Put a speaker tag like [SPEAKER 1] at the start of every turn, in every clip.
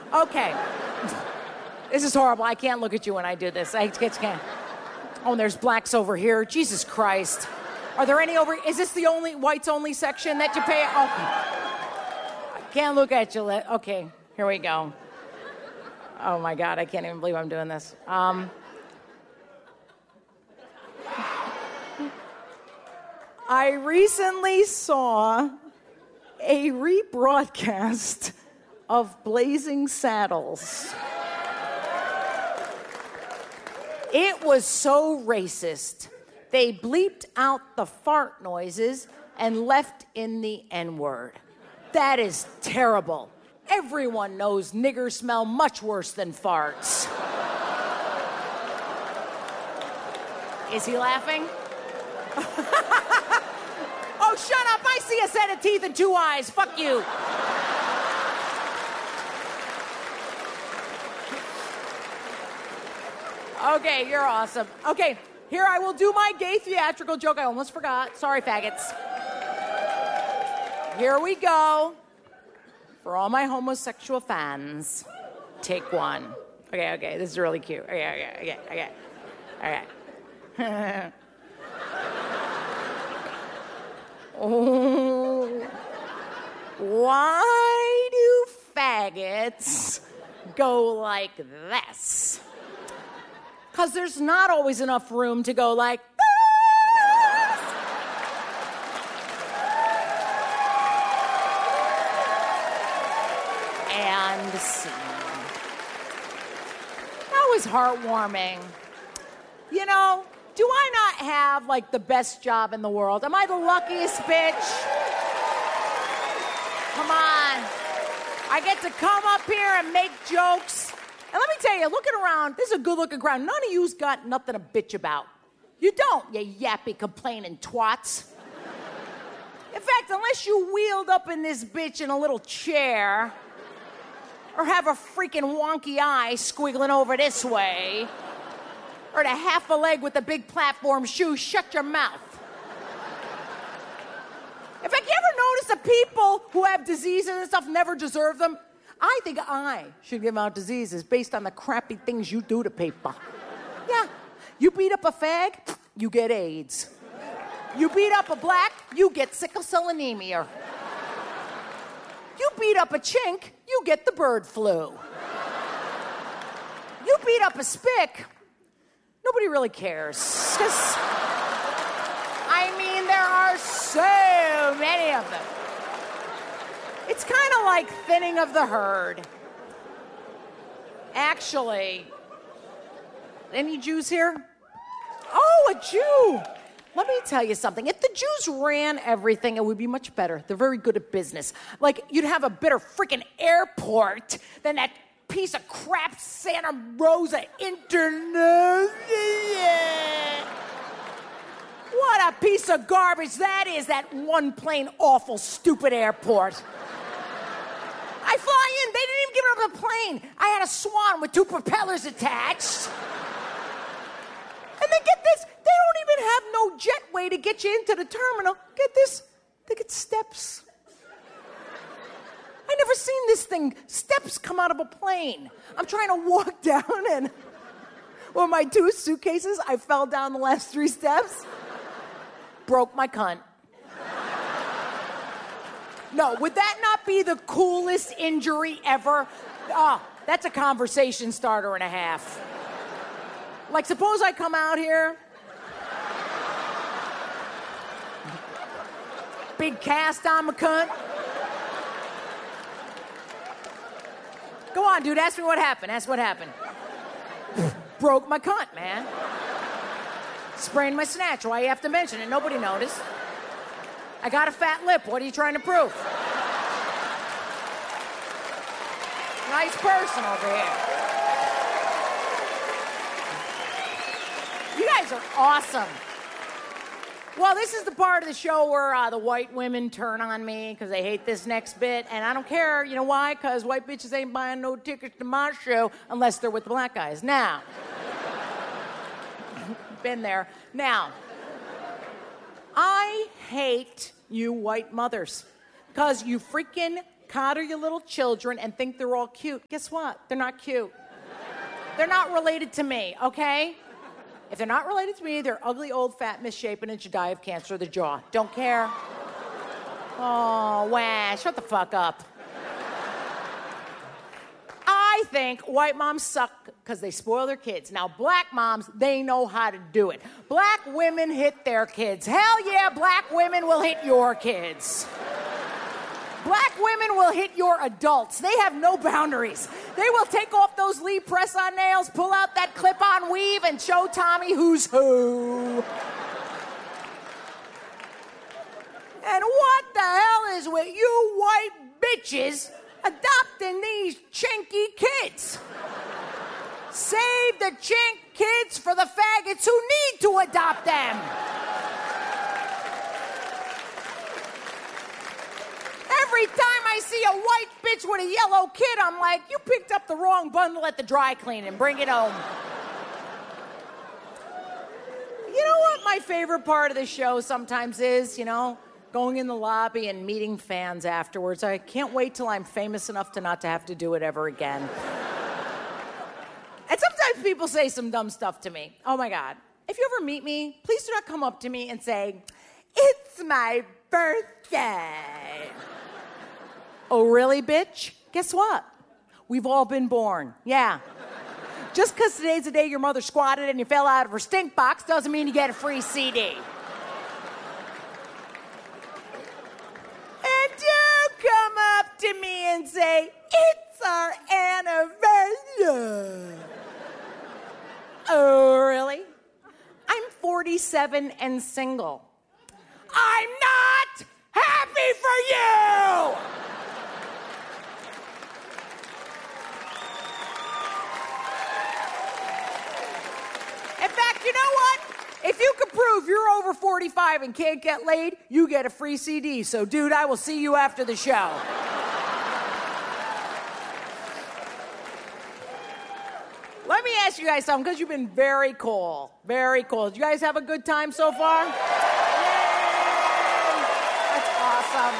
[SPEAKER 1] Okay. This is horrible. I can't look at you when I do this. I can't. Oh, and there's blacks over here. Jesus Christ. Are there any over... Is this the only whites only section that you pay? Okay. I can't look at you. Okay, here we go. Oh, my God. I can't even believe I'm doing this. I recently saw a rebroadcast of Blazing Saddles. It was so racist. They bleeped out the fart noises and left in the N-word. That is terrible. Everyone knows niggers smell much worse than farts. Is he laughing? Oh, shut up. I see a set of teeth and two eyes. Fuck you. Okay, you're awesome. Okay, here I will do my gay theatrical joke. I almost forgot. Sorry, faggots. Here we go. For all my homosexual fans, take one. Okay, this is really cute. Okay. Oh, why do faggots go like this? Because there's not always enough room to go like this. And scene. That was heartwarming. You know, do I not have, like, the best job in the world? Am I the luckiest bitch? Come on. I get to come up here and make jokes. And let me tell you, looking around, this is a good-looking crowd. None of you's got nothing to bitch about. You don't, you yappy, complaining twats. In fact, unless you wheeled up in this bitch in a little chair, or have a freaking wonky eye squiggling over this way, or the half a leg with the big platform shoes, shut your mouth. In fact, you ever notice that people who have diseases and stuff never deserve them? I think I should give out diseases based on the crappy things you do to people. Yeah. You beat up a fag, you get AIDS. You beat up a black, you get sickle cell anemia. You beat up a chink, you get the bird flu. You beat up a spick, nobody really cares. 'Cause, I mean, there are so many of them. It's kind of like thinning of the herd. Actually, any Jews here? Oh, a Jew. Let me tell you something. If the Jews ran everything, it would be much better. They're very good at business. Like, you'd have a better freaking airport than that piece of crap Santa Rosa Internet. What a piece of garbage that is, that one plain awful, stupid airport. I fly in, they didn't even give it up the plane. I had a Swan with 2 propellers attached. And then get this, they don't even have no jetway to get you into the terminal. Get this, they get steps. I never seen this thing, steps come out of a plane. I'm trying to walk down and with my 2 suitcases, I fell down the last 3 steps. Broke my cunt. No, would that not be the coolest injury ever? Oh, that's a conversation starter and a half. Like, suppose I come out here. Big cast on my cunt. Go on, dude, ask me what happened. Ask what happened. Broke my cunt, man. Sprained my snatch. Why you have to mention it? Nobody noticed. I got a fat lip. What are you trying to prove? Nice person over here. You guys are awesome. Well, this is the part of the show where the white women turn on me because they hate this next bit, and I don't care. You know why? Because white bitches ain't buying no tickets to my show unless they're with the black guys. Now, been there. Now, I hate you white mothers because you freaking coddle your little children and think they're all cute. Guess what? They're not cute. They're not related to me, okay? If they're not related to me, they're ugly, old, fat, misshapen, and should die of cancer of the jaw. Don't care. Oh, wah, shut the fuck up. I think white moms suck because they spoil their kids. Now, black moms, they know how to do it. Black women hit their kids. Hell yeah, black women will hit your kids. Black women will hit your adults. They have no boundaries. They will take off those Lee press-on nails, pull out that clip-on weave, and show Tommy who's who. And what the hell is with you white bitches adopting these chinky kids? Save the chink kids for the faggots who need to adopt them. Every time I see a white bitch with a yellow kid, I'm like, you picked up the wrong bundle at the dry clean and bring it home. You know what my favorite part of the show sometimes is, going in the lobby and meeting fans afterwards. I can't wait till I'm famous enough to not to have to do it ever again. And sometimes people say some dumb stuff to me. Oh my God. If you ever meet me, please do not come up to me and say, "It's my birthday." Oh, really, bitch? Guess what? We've all been born. Yeah. Just because today's the day your mother squatted and you fell out of her stink box doesn't mean you get a free CD. And do come up to me and say, "It's our anniversary." Oh, really? I'm 47 and single. I'm not happy for you! In fact, you know what? If you can prove you're over 45 and can't get laid, you get a free CD. So, dude, I will see you after the show. Let me ask you guys something, because you've been very cool. Very cool. Did you guys have a good time so far? Yay! That's awesome.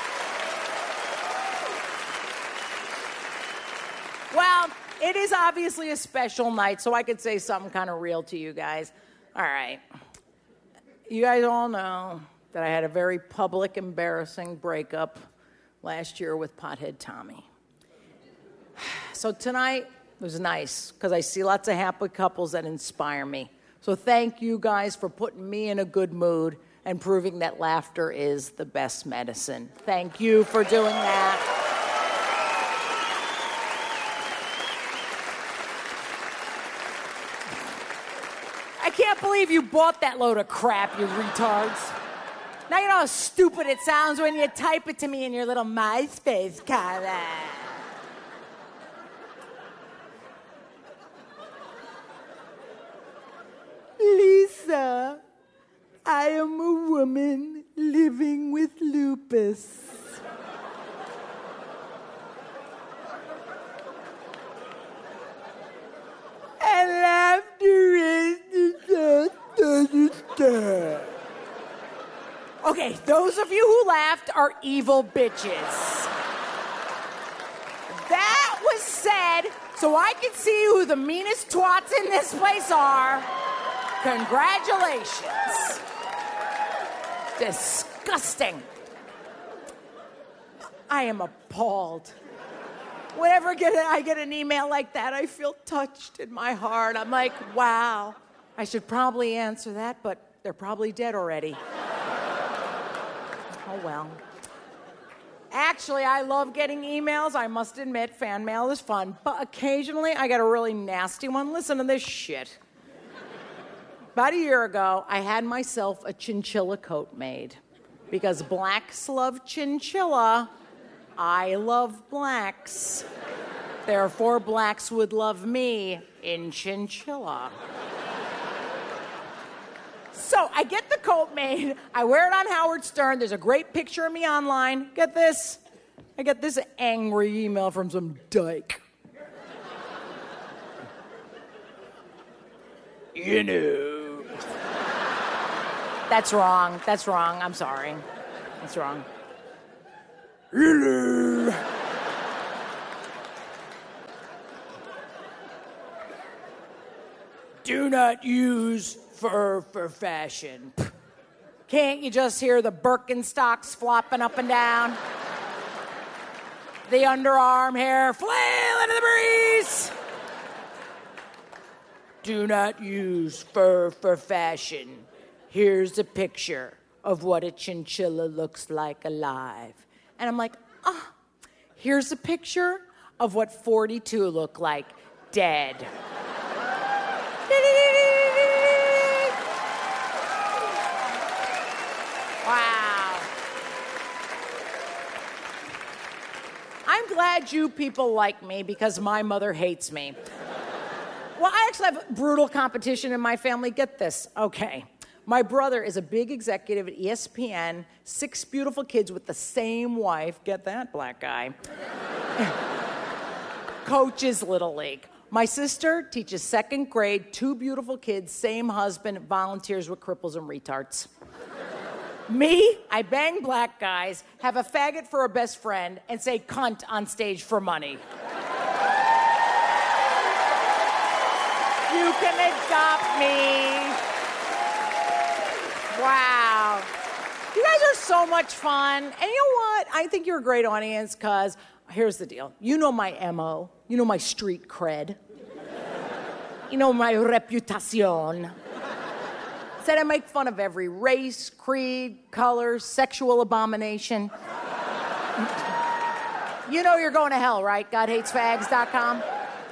[SPEAKER 1] Well, it is obviously a special night, so I could say something kind of real to you guys. All right. You guys all know that I had a very public, embarrassing breakup last year with Pothead Tommy. So tonight was nice, because I see lots of happy couples that inspire me. So thank you guys for putting me in a good mood and proving that laughter is the best medicine. Thank you for doing that. I can't believe you bought that load of crap, you retards. Now you know how stupid it sounds when you type it to me in your little MySpace comment. Lisa, I am a woman living with lupus. And laughter is the Okay, those of you who laughed are evil bitches. That was said so I can see who the meanest twats in this place are. Congratulations. Disgusting. I am appalled. Whenever I get an email like that, I feel touched in my heart. I'm like, wow, I should probably answer that, but they're probably dead already. Oh, well. Actually, I love getting emails. I must admit, fan mail is fun. But occasionally, I get a really nasty one. Listen to this shit. About a year ago, I had myself a chinchilla coat made. Because blacks love chinchilla, I love blacks. Therefore, blacks would love me in chinchilla. So I get the coat made. I wear it on Howard Stern. There's a great picture of me online. Get this. I get this angry email from some dyke. You know. That's wrong. I'm sorry. That's wrong. Do not use fur for fashion. Can't you just hear the Birkenstocks flopping up and down? The underarm hair flailing in the breeze. Do not use fur for fashion. Here's a picture of what a chinchilla looks like alive. And I'm like, here's a picture of what 42 look like dead. Wow. I'm glad you people like me because my mother hates me. Well, I actually have brutal competition in my family. Get this. Okay. My brother is a big executive at ESPN, 6 beautiful kids with the same wife. Get that, black guy. Coaches Little League. My sister teaches 2nd grade, 2 beautiful kids, same husband, volunteers with cripples and retards. Me, I bang black guys, have a faggot for a best friend, and say cunt on stage for money. You can adopt me. Wow. You guys are so much fun. And you know what? I think you're a great audience because here's the deal. You know my MO. You know my street cred. You know my reputacion. Said I make fun of every race, creed, color, sexual abomination. You know you're going to hell, right? GodHatesFags.com.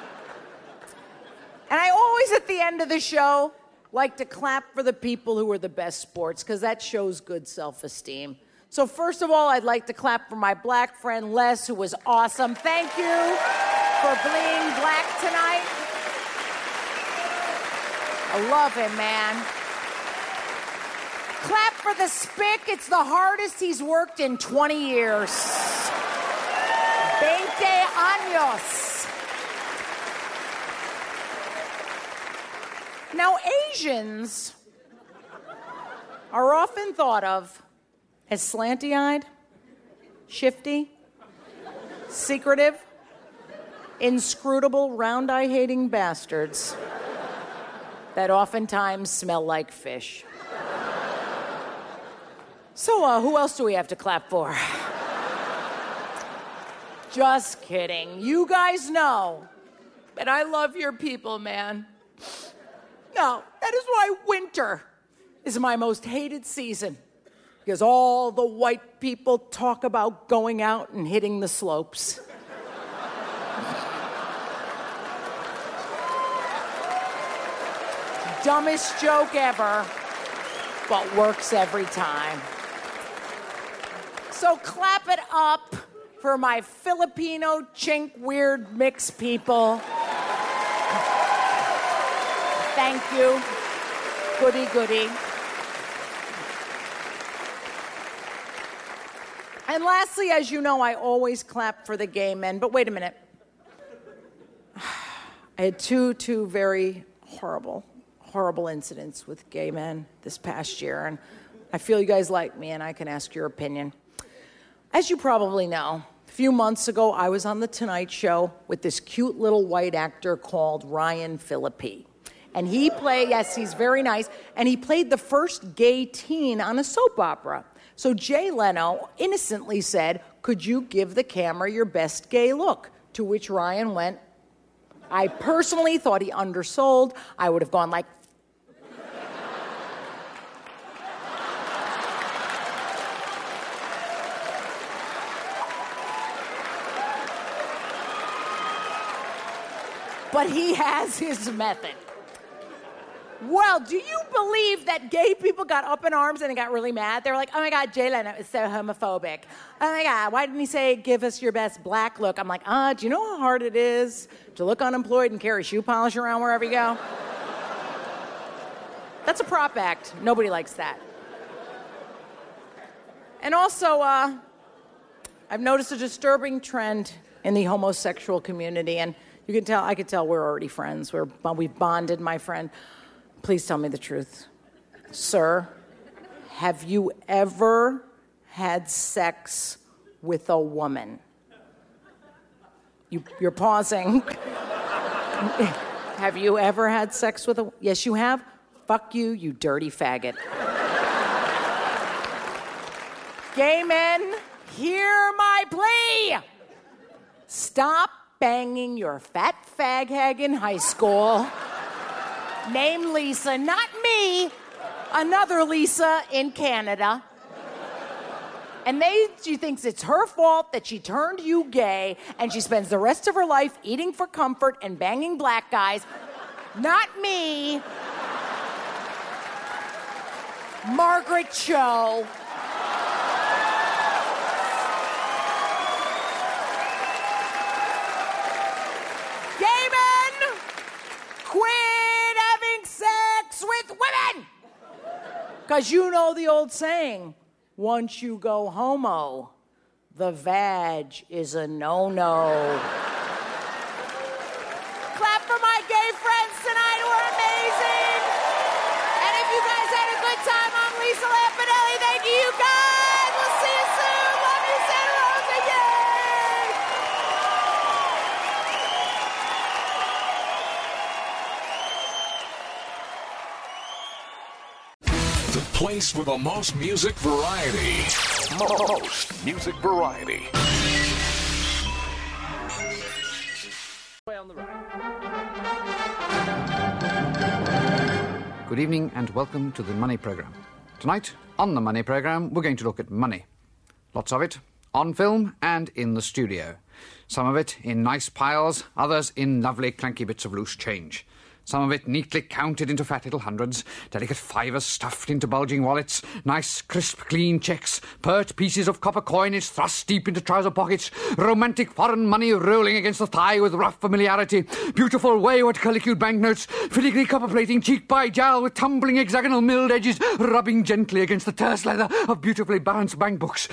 [SPEAKER 1] And I always, at the end of the show, like to clap for the people who are the best sports, because that shows good self-esteem. So first of all, I'd like to clap for my black friend Les, who was awesome. Thank you for being black tonight. I love him, man. Clap for the Spick. It's the hardest he's worked in 20 years. 20 años. Now, Asians are often thought of as slanty-eyed, shifty, secretive, inscrutable, round-eye-hating bastards that oftentimes smell like fish. So, who else do we have to clap for? Just kidding. You guys know that I love your people, man. No, that is why winter is my most hated season. Because all the white people talk about going out and hitting the slopes. Dumbest joke ever, but works every time. So clap it up for my Filipino chink weird mix people. Thank you. Goody, goody. And lastly, as you know, I always clap for the gay men. But wait a minute. I had two very horrible incidents with gay men this past year. And I feel you guys like me, and I can ask your opinion. As you probably know, a few months ago, I was on The Tonight Show with this cute little white actor called Ryan Phillippe. And he played, yes, he's very nice, and he played the first gay teen on a soap opera. So Jay Leno innocently said, "Could you give the camera your best gay look?" To which Ryan went, I personally thought he undersold. I would have gone like, but he has his method. Well, do you believe that gay people got up in arms and they got really mad? They were like, oh my God, Jay Leno is so homophobic. Oh my God, why didn't he say, give us your best black look? I'm like, do you know how hard it is to look unemployed and carry shoe polish around wherever you go? That's a prop act. Nobody likes that. And also, I've noticed a disturbing trend in the homosexual community, and I could tell we're already friends. We've bonded, my friend. Please tell me the truth. Sir, have you ever had sex with a woman. You're pausing. Have you ever had sex with a... Yes, you have? Fuck you, you dirty faggot. Gay men, hear my plea. Stop banging your fat fag hag in high school. Named Lisa, not me, another Lisa in Canada. And she thinks it's her fault that she turned you gay, and she spends the rest of her life eating for comfort and banging black guys. Not me. Margaret Cho. Gay men, quit having sex with women! Because you know the old saying, once you go homo, the vag is a no-no. Clap for my gay friends tonight, we're amazing! And if you guys had a good time, I'm Lisa Lampanelli. Thank you guys! We'll see you soon! Love you, Santa Rosa! Yay!
[SPEAKER 2] The place with the most music variety. Most music variety.
[SPEAKER 3] Good evening and welcome to the Money Programme. Tonight, on the Money Programme, we're going to look at money. Lots of it, on film and in the studio. Some of it in nice piles, others in lovely clanky bits of loose change. Some of it neatly counted into fat little hundreds, delicate fivers stuffed into bulging wallets, nice, crisp, clean checks, pert pieces of copper coinage thrust deep into trouser pockets, romantic foreign money rolling against the thigh with rough familiarity, beautiful wayward curlicued banknotes, filigree copper plating cheek by jowl with tumbling hexagonal milled edges, rubbing gently against the terse leather of beautifully balanced bank books.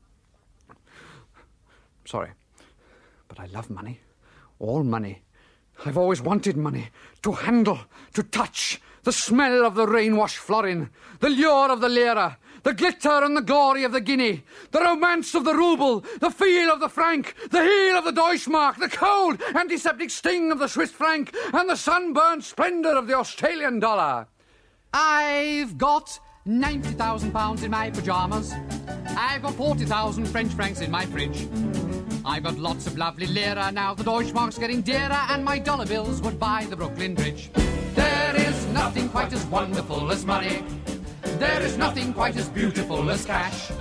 [SPEAKER 3] Sorry, but I love money. All money. I've always wanted money, to handle, to touch, the smell of the rain-washed florin, the lure of the lira, the glitter and the glory of the guinea, the romance of the ruble, the feel of the franc, the heel of the Deutschmark, the cold, antiseptic sting of the Swiss franc, and the sunburned splendour of the Australian dollar.
[SPEAKER 4] I've got £90,000 in my pyjamas. I've got 40,000 French francs in my fridge. I've got lots of lovely lira now, the Deutschmark's getting dearer, and my dollar bills would buy the Brooklyn Bridge. There is nothing quite as wonderful as money. There is nothing quite as beautiful as cash.